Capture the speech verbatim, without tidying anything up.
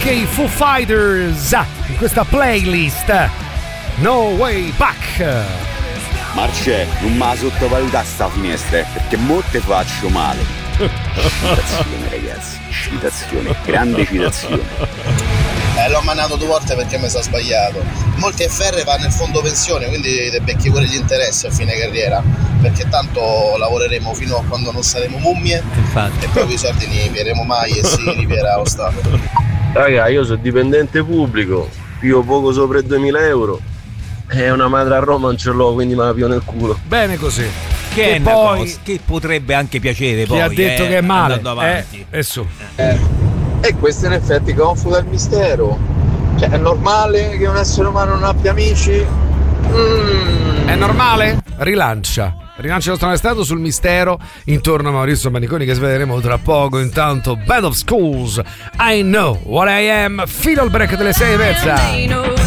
anche i Foo Fighters in questa playlist. No Way Back. Marce, non me la sottovaluta sta finestra, perché molte faccio male. Citazione, ragazzi, citazione, grande citazione. Eh, l'ho mandato due volte perché mi sono sbagliato. Molti F R va nel fondo pensione, quindi te becchi pure gli interessi a fine carriera, perché tanto lavoreremo fino a quando non saremo mummie. Infatti. E poi i soldi ne ripieremo mai e si ripierà lo Stato. Raga, io sono dipendente pubblico, più poco sopra i duemila euro e una madre a Roma non ce l'ho, quindi me la pio nel culo. Bene così. Che, che è poi cosa, che potrebbe anche piacere chi poi. ha detto eh, che è male avanti. eh, è su. Eh. E questo in effetti confuta il mistero. Cioè, è normale che un essere umano non abbia amici? Mm. È normale? Rilancia. Rilancia il nostro stato sul mistero intorno a Maurizio Maniconi, che sveleremo tra poco. Intanto Band of Schools, I Know What I Am, fino al break delle sei e mezza.